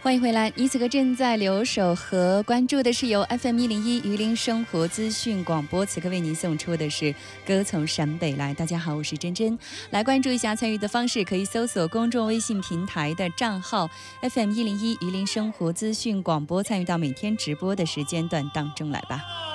欢迎回来，你此刻正在留守和关注的是由 FM101 榆林生活资讯广播此刻为您送出的是歌从陕北来。大家好，我是珍珍。来关注一下参与的方式，可以搜索公众微信平台的账号 FM101 榆林生活资讯广播，参与到每天直播的时间段当中来吧。